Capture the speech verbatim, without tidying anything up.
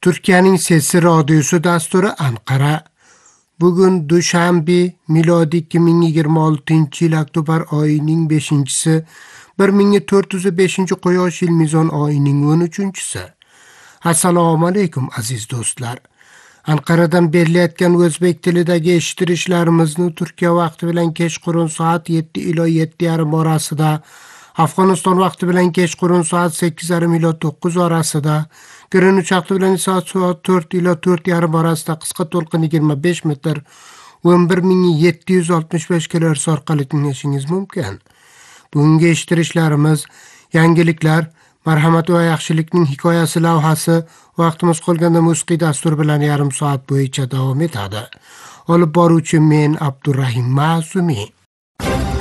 Turkiyaning Sesi radiosi dasturi Anqara. Bugun Dushanbe, milodiy ikki ming yigirma oltinchi yil oktyabr oyining beshinchisi, bir ming to'rt yuz beshinchi quyosh yil mezon oyining o'n uchinchisi. Assalomu alaykum aziz do'stlar. Anqaradan berilayotgan o'zbek tilidagi eshittirishlarimizni Turkiya vaqti bilan kechqurun soat yetti ila yetti yarim orasida, Afg'oniston vaqti bilan kechqurun soat sakkiz yarim ila to'qqiz orasida, Greenwich vaqti bilan soat to'rt ila to'rt yarim orasida qisqa to'lqin yigirma besh metr o'n bir ming yetti yuz oltmish besh kilohertz orqali tinglashingiz mumkin. Bugungi eshittirishlarimiz yangiliklar, marhamat va yaxshilikning hikoyasi lavhasi, vaqtimiz qolganda musiqiy dastur bilan yarim soat bo'yicha davom etadi. Olib boruvchi men Abdurrahim Ma'sumi.